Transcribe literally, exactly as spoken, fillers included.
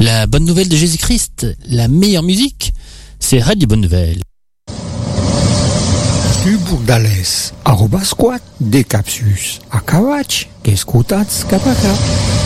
La bonne nouvelle de Jésus-Christ, la meilleure musique, c'est Radio Bonne Nouvelle. Tu Burdales, arroba squat, de capsus, a cavaci, che scutats capaca.